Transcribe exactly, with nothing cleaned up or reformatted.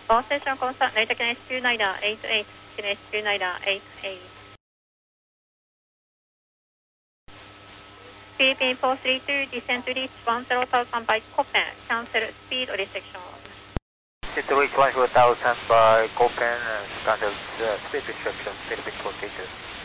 All station consult, Narita Kinetic United eight eight, Kinetic United eight eight. P P four three two, descend to reach one zero thousand by Copen, cancel speed restriction. To reach one zero thousand by Copen, cancel uh, speed restriction, speed four three two.